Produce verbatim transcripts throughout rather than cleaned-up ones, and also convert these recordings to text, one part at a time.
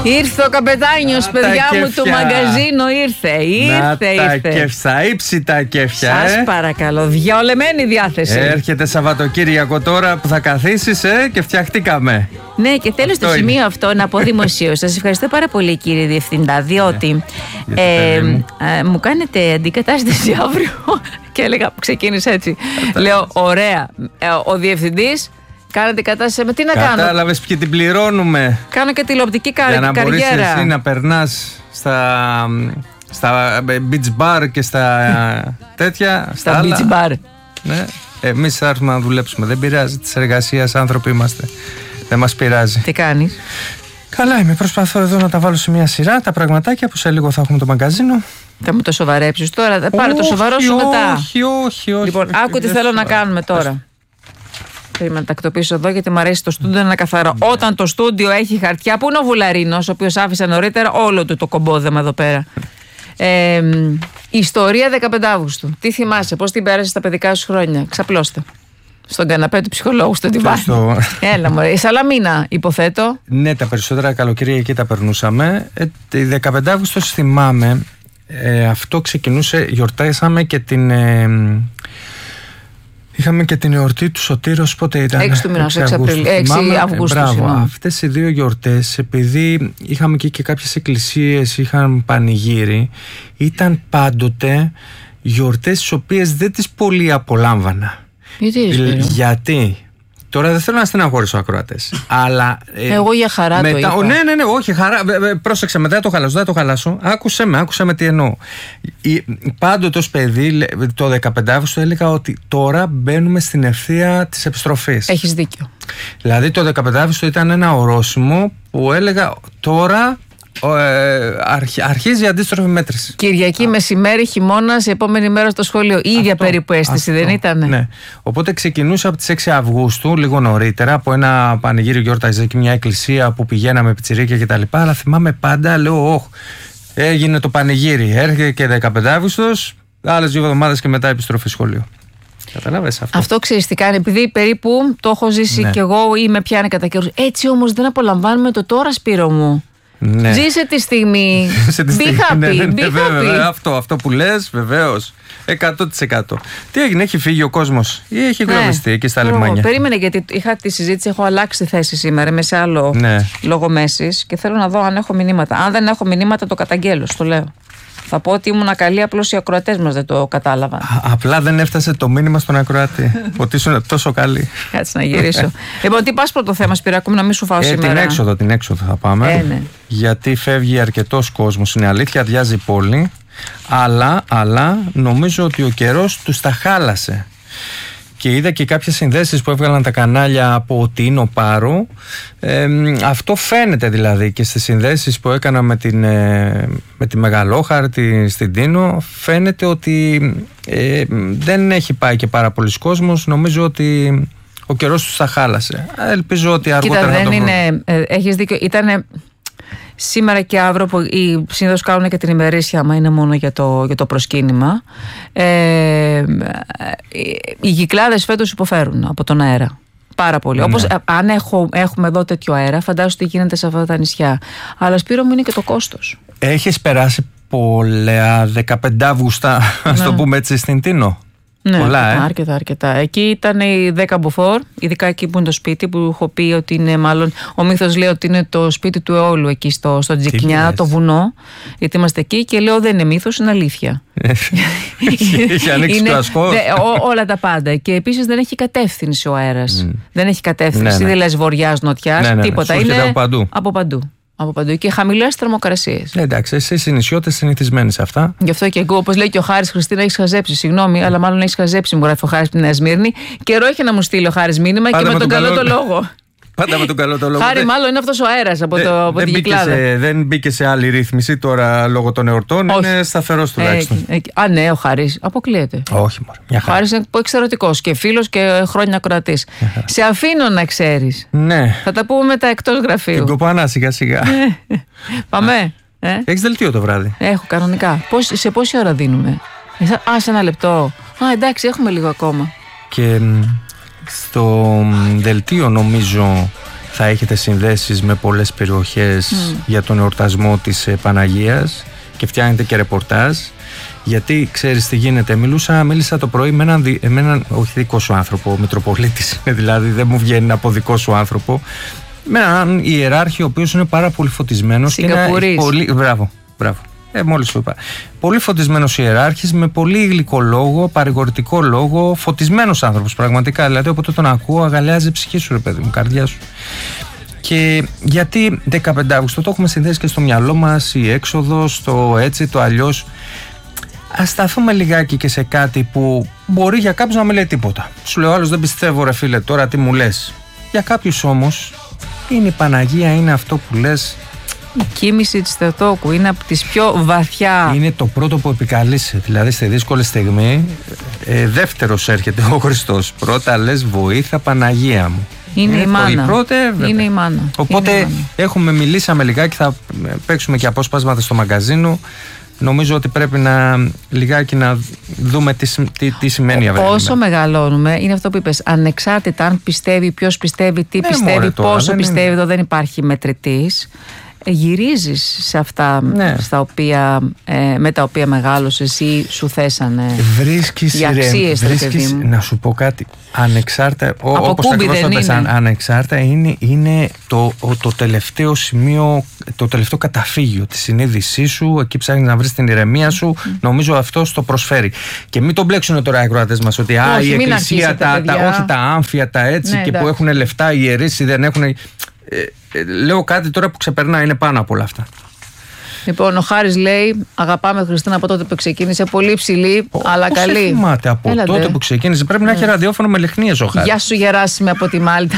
Ήρθε ο καπετάνιος, παιδιά μου, του μαγκαζίνο. Ήρθε, ήρθε, ήρθε. Τα κεφιά, ύψη τα κεφιά. Σας ε. παρακαλώ, διαολεμένη διάθεση. Έρχεται Σαββατοκύριακο τώρα που θα καθίσεις ε, και φτιαχτήκαμε. Ναι, και θέλω στο σημείο είναι. αυτό να πω δημοσίως. Σας ευχαριστώ πάρα πολύ, κύριε Διευθυντά, διότι yeah. ε, μου. Ε, μου κάνετε αντικατάσταση αύριο. Και έλεγα, ξεκίνησε έτσι. Λέω, ωραία. Ε, ο Διευθυντής. Κάνετε κατάσταση με τι να Κατάλαβες κάνω. Κατάλαβες ποιοι την πληρώνουμε. Κάνω και τηλεοπτική καριέρα. Για να μπορείς εσύ να περνάς στα, στα beach bar και στα τέτοια. Στα, στα beach bar. Ναι. Εμείς θα έρθουμε να δουλέψουμε. Δεν πειράζει. Της εργασίας άνθρωποι είμαστε. Δεν μας πειράζει. Τι κάνεις? Καλά είμαι. Προσπαθώ εδώ να τα βάλω σε μια σειρά. Τα πραγματάκια που σε λίγο θα έχουμε το μαγκαζίνο. Θα μου το σοβαρέψεις τώρα. Θα πάρω το σοβαρό σου μετά. Όχι, όχι, όχι. Λοιπόν, όχι, άκου τι θέλω να κάνουμε τώρα. Πρέπει να τακτοποιήσω εδώ γιατί μου αρέσει το στούντιο να είναι καθαρό. Ναι. Όταν το στούντιο έχει χαρτιά, που είναι ο Βουλαρίνος, ο οποίος άφησε νωρίτερα όλο του το κομπόδεμα εδώ πέρα. Ε, ιστορία δεκαπέντε Αυγούστου. Τι θυμάσαι, πώς την πέρασες στα παιδικά σου χρόνια? Ξαπλώστε. Στον καναπέ του ψυχολόγου, στο τιβάνι. Στο... Έλα μωρέ, η Σαλαμίνα υποθέτω. Ναι, τα περισσότερα καλοκαίρια εκεί τα περνούσαμε. Ε, τη δεκαπέντε Αυγούστου θυμάμαι. Ε, αυτό ξεκινούσε, γιορτάσαμε και την... Ε, είχαμε και την εορτή του Σωτήρος, πότε ήταν? έξι του μηνός, έξι Αυγούστου. Μπράβο, αυτές οι δύο γιορτές, επειδή είχαμε και, και κάποιες εκκλησίες, είχαν πανηγύρι, ήταν πάντοτε γιορτές τις οποίες δεν τις πολύ απολάμβανα. Γιατί? Γιατί? Τώρα δεν θέλω να στεναχωρήσω ακροατές. Αλλά. Εγώ για χαρά μετά, το είπα. Ναι, ναι, ναι, όχι, χαρά. Πρόσεξε, μετά το χαλάσω, δεν το χαλάσω. Άκουσε με, άκουσε με τι εννοώ. Πάντοτε ως παιδί, το δεκαπέντε Αυγούστου έλεγα ότι τώρα μπαίνουμε στην ευθεία της επιστροφής. Έχεις δίκιο. Δηλαδή το δεκαπέντε Αυγούστου ήταν ένα ορόσημο που έλεγα τώρα. Ε, αρχ, αρχίζει η αντίστροφη μέτρηση. Κυριακή, Α. μεσημέρι, χειμώνας, επόμενη μέρα στο σχολείο. Η ίδια αυτό, περίπου αίσθηση, αυτό, δεν ήταν? Ναι. Οπότε ξεκινούσα από τις έξι Αυγούστου, λίγο νωρίτερα, από ένα πανηγύριο γιόρταζε και μια εκκλησία που πηγαίναμε πιτσιρίκια κτλ. Αλλά θυμάμαι πάντα, λέω, όχ, έγινε το πανηγύρι. Έρχεται και δεκαπέντε Αυγούστος, άλλες δύο εβδομάδες και μετά επιστροφή σχολείο. Καταλάβες αυτό. Αυτό ξέρεις τι κάνει, επειδή περίπου το έχω ζήσει ναι. κι εγώ ή με πιάνει κατά καιρούς. Έτσι όμως δεν απολαμβάνουμε το τώρα, Σπύρο μου. Ναι. Ζήσε τη στιγμή. Be happy, ναι, ναι, ναι, be happy. Αυτό, αυτό που λες, βεβαίως. εκατό τοις εκατό. Τι έγινε, έχει φύγει ο κόσμος ή έχει εγκλωβιστεί ναι. εκεί στα λιμάνια? Περίμενε, γιατί είχα τη συζήτηση, έχω αλλάξει θέση σήμερα. Είμαι σε άλλο ναι. λόγο μέσης και θέλω να δω αν έχω μηνύματα. Αν δεν έχω μηνύματα, το καταγγέλω, στο λέω. Θα πω ότι ήμουν καλή, απλώς οι ακροατές μας δεν το κατάλαβαν. Α, απλά δεν έφτασε το μήνυμα στον ακροατή. Ότι ήσουν τόσο καλή. Κάτσε να γυρίσω. Λοιπόν, τι πας πρώτο θέμα, Σπυράκου μου, να μην σου φάω ε, σήμερα? Την έξοδο, την έξοδο θα πάμε. Ε, ναι. Γιατί φεύγει αρκετός κόσμος. Είναι αλήθεια, αδειάζει η πόλη. Αλλά, αλλά νομίζω ότι ο καιρός τους τα χάλασε. Και είδα και κάποιες συνδέσεις που έβγαλαν τα κανάλια από Τίνο Πάρο. Ε, αυτό φαίνεται δηλαδή και στις συνδέσεις που έκανα με, την, ε, με τη Μεγαλόχαρτη στην Τίνο. Φαίνεται ότι ε, δεν έχει πάει και πάρα πολλοί κόσμος. Νομίζω ότι ο καιρός τους τα χάλασε. Ελπίζω ότι αργότερα. Κοίτα, δεν είναι, ε, έχεις δίκιο. Ήτανε σήμερα και αύριο που οι συνήθως κάνουν και την ημερήσια, άμα είναι μόνο για το, για το προσκύνημα. Ε, οι Κυκλάδες φέτος υποφέρουν από τον αέρα. Πάρα πολύ. Ναι. Όπως αν έχω, έχουμε εδώ τέτοιο αέρα, φαντάζομαι τι γίνεται σε αυτά τα νησιά. Αλλά Σπύρο μου είναι και το κόστος. Έχεις περάσει πολλά δεκαπέντε Αυγούστα, ναι. ας το πούμε έτσι, στην Τίνο? Ναι, πολλά, αρκετά, ε? αρκετά, αρκετά. Εκεί ήταν οι δέκα μποφόρ, ειδικά εκεί που είναι το σπίτι, που έχω πει ότι είναι μάλλον, ο μύθος λέει ότι είναι το σπίτι του αιώλου εκεί στο, στο Τζικνιά, το βουνό, γιατί είμαστε εκεί, και λέω δεν είναι μύθος, είναι αλήθεια. Έχει ανοίξει το ασκό. Όλα τα πάντα. Και επίσης δεν έχει κατεύθυνση ο αέρας. Mm. Δεν έχει κατεύθυνση, ναι, ναι. δεν λες βορειάς, νοτιάς, ναι, ναι, τίποτα. ναι. Είναι από παντού. Από παντού. Από παντού και χαμηλές θερμοκρασίες. Ναι, εντάξει, εσείς οι νησιώτες συνηθισμένοι σε αυτά. Γι' αυτό και εγώ, όπως λέει και ο Χάρης, Χριστίνα, έχεις χαζέψει. Συγγνώμη, αλλά μάλλον έχεις χαζέψει, μου γράφει ο Χάρης από τη Νέα Σμύρνη. Καιρό είχε να μου στείλει ο Χάρης μήνυμα. Πάντα και με, με τον καλό το λόγο. Πάντα με τον καλό το λόγο. Χάρη, μάλλον είναι αυτός ο αέρας από, το, από την Κυκλάδα. Σε, δεν μπήκε σε άλλη ρύθμιση τώρα λόγω των εορτών. Όχι. Είναι σταθερός τουλάχιστον. Ε, ε, α, ναι, ο Χάρης. Αποκλείεται. Όχι, μωρέ. Μια χαρά. Ο Χάρης είναι εξαιρετικός και φίλος και χρόνια ακροατής. Σε αφήνω να ξέρεις. Ναι. Θα τα πούμε μετά εκτός γραφείου. Την κοπανά σιγά σιγά. Πάμε. Ε? Έχεις δελτίο το βράδυ? Έχω κανονικά. Πώς, σε πόση ώρα δίνουμε? Α, σε ένα λεπτό. Α, εντάξει, έχουμε λίγο ακόμα. Και στο δελτίο νομίζω θα έχετε συνδέσεις με πολλές περιοχές mm. για τον εορτασμό της ε, Παναγίας και φτιάχνετε και ρεπορτάζ. Γιατί ξέρεις τι γίνεται, μιλούσα, μίλησα το πρωί με έναν, με έναν όχι δικό σου άνθρωπο, ο Μητροπολίτης, δηλαδή δεν μου βγαίνει από δικό σου άνθρωπο, με έναν ιεράρχη ο οποίος είναι πάρα πολύ φωτισμένος. Σιγκαπούρης. Πολύ, μπράβο, μπράβο. Ε, μόλις σου είπα. Πολύ φωτισμένος ιεράρχης, με πολύ γλυκό λόγο, παρηγορητικό λόγο, φωτισμένος άνθρωπος πραγματικά. Δηλαδή, όποτε τον ακούω, αγαλιάζει η ψυχή σου, ρε παιδί μου, καρδιά σου. Και γιατί δεκαπέντε Αυγούστου, το έχουμε συνδέσει και στο μυαλό μας, η έξοδος, το έτσι, το αλλιώς. Ας σταθούμε λιγάκι και σε κάτι που μπορεί για κάποιους να μην λέει τίποτα. Σου λέω άλλος, δεν πιστεύω ρε φίλε, τώρα τι μου λες. Για κάποιους όμως είναι η Παναγία, είναι αυτό που λες. Η κοίμηση της Θεοτόκου είναι από τις πιο βαθιά. Είναι το πρώτο που επικαλείσαι. Δηλαδή στη δύσκολη στιγμή ε, δεύτερος έρχεται ο Χριστός. Πρώτα λες βοήθα Παναγία μου. Είναι, είναι η μάνα. Η πρώτη, είναι η μάνα. Οπότε είναι η μάνα. Έχουμε μιλήσαμε λιγάκι, θα παίξουμε και απόσπασματα στο μαγκαζίνο. Νομίζω ότι πρέπει να λιγάκι να δούμε τι, τι, τι σημαίνει αυτή. Όσο μεγαλώνουμε, είναι αυτό που είπες, ανεξάρτητα αν πιστεύει, ποιος πιστεύει, τι ναι, πιστεύει, τώρα, πόσο πιστεύει, εδώ δεν υπάρχει μετρητής. Γυρίζεις σε αυτά ναι. στα οποία, ε, με τα οποία μεγάλωσες ή σου θέσανε βρίσκεις, οι αξίες, ρε, βρίσκεις, να σου πω κάτι, ανεξάρτητα, όπως ακριβώς θα πες, ανεξάρτητα είναι, είναι το, το τελευταίο σημείο, το τελευταίο καταφύγιο της συνείδησής σου, εκεί ψάχνεις να βρεις την ηρεμία σου, mm. νομίζω αυτό το προσφέρει. Και μην τον μπλέξουν τώρα οι ακροατές μας ότι α, η εκκλησία, τα, τα, όχι τα άμφια, τα έτσι ναι, και εντάξει. που έχουν λεφτά, οι ιερείς δεν έχουν... Ε, ε, λέω κάτι τώρα που ξεπερνά, είναι πάνω από όλα αυτά. Λοιπόν, ο Χάρης λέει: αγαπάμε Χριστίνα από τότε που ξεκίνησε. Πολύ ψηλή, ο, αλλά πώς καλή. Δεν θυμάται από Έλατε. τότε που ξεκίνησε. Πρέπει να έχει ραδιόφωνο με λιχνίες ο Χάρης. Γεια σου, Γεράσιμε από τη Μάλτα.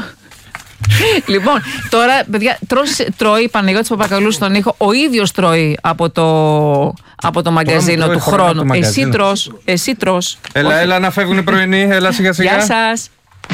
Λοιπόν, τώρα, παιδιά, τρως, τρώει η Παναγιώτης Παπακαλού στον ήχο. Ο ίδιος τρώει από το, από το μαγκαζίνο του χρόνου. Εσύ τρως, εσύ τρως. Έλα, έλα να φεύγουν οι πρωινοί. Έλα σιγά σιγά. Γεια σας.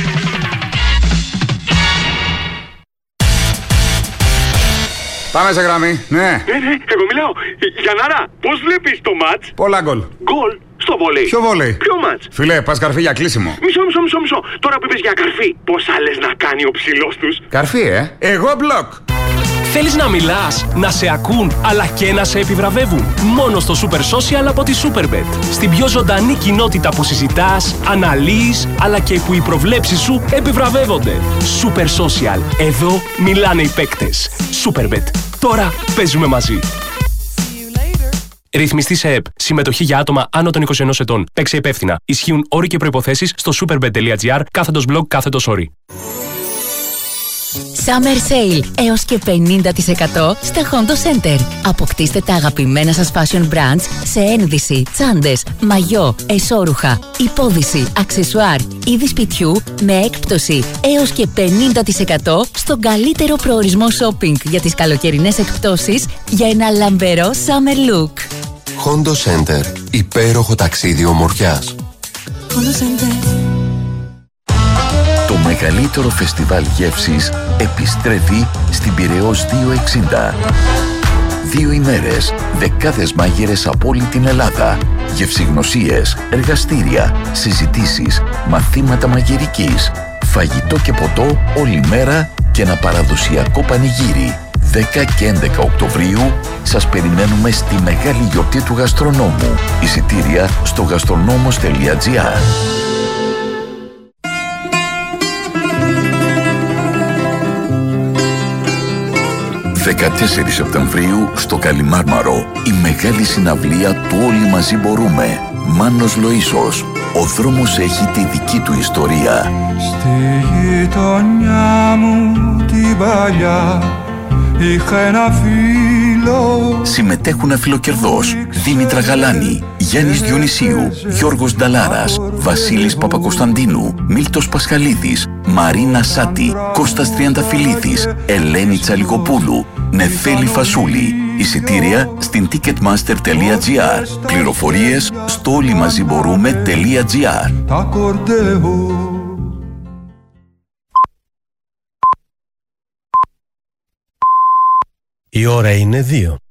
Πάμε σε γραμμή, ναι. Ναι, ναι, εγώ μιλάω. Γιαννάρα, πώς βλέπεις το μάτς? Πολλά γκολ. Γκολ στο βόλεϊ. Ποιο βόλεϊ? Ποιο μάτς? Φίλε, πας καρφί για κλείσιμο. Μισό, μισό, μισό, μισό. Τώρα που είπες για καρφί, πόσα λες να κάνει ο ψηλός τους? Καρφί, ε. Εγώ μπλοκ. Θέλεις να μιλάς, να σε ακούν, αλλά και να σε επιβραβεύουν. Μόνο στο Super Social από τη Superbet. Στην πιο ζωντανή κοινότητα που συζητάς, αναλύεις, αλλά και που οι προβλέψεις σου επιβραβεύονται. Super Social. Εδώ μιλάνε οι παίκτες. Superbet. Τώρα παίζουμε μαζί. Ρυθμιστή σε ΕΠ. Συμμετοχή για άτομα άνω των είκοσι ενός ετών. Παίξε υπεύθυνα. Ισχύουν όροι και προϋποθέσεις στο superbet.gr κάθετος blog κάθετος όροι. Summer Sale έως και πενήντα τοις εκατό στα Hondo Center. Αποκτήστε τα αγαπημένα σας fashion brands σε ένδυση, τσάντες, μαγιό, εσώρουχα, υπόδυση, αξεσουάρ, είδη σπιτιού με έκπτωση έως και πενήντα τοις εκατό στον καλύτερο προορισμό shopping για τις καλοκαιρινές εκπτώσεις για ένα λαμπερό summer look. Hondo Center. Υπέροχο ταξίδι ομορφιάς. Hondo Center. Το μεγαλύτερο φεστιβάλ γεύσης επιστρέφει στην Πειραιώς διακόσια εξήντα. Δύο ημέρες, δεκάδες μάγειρες από όλη την Ελλάδα, γευσηγνωσίες, εργαστήρια, συζητήσεις, μαθήματα μαγειρικής, φαγητό και ποτό όλη μέρα και ένα παραδοσιακό πανηγύρι. δέκα και έντεκα Οκτωβρίου σας περιμένουμε στη μεγάλη γιορτή του γαστρονόμου. Εισιτήρια στο γαστρονόμος τελεία τζι άρ. δεκατέσσερις Σεπτεμβρίου στο Καλιμάρμαρο η μεγάλη συναυλία του Όλοι Μαζί Μπορούμε. Μάνος Λοΐσος. Ο δρόμος έχει τη δική του ιστορία. Στη γειτονιά μου την παλιά είχα ένα φίλο. Συμμετέχουν αφιλοκερδός Δήμητρα Γαλάνη, Γιάννης Διονυσίου, Γιώργος Νταλάρας, Βασίλης Παπακοσταντίνου, Μίλτος Πασχαλίδης, Μαρίνα Σάτη, Κώστας Τριανταφυλλίδης, Ελένη Τσαλικοπούλου, Νεφέλη Φασούλη. Εισιτήρια στην ticketmaster τελεία τζι άρ. Πληροφορίες στο όλοιμαζιμπορούμε τελεία τζι άρ. Η ώρα είναι δύο.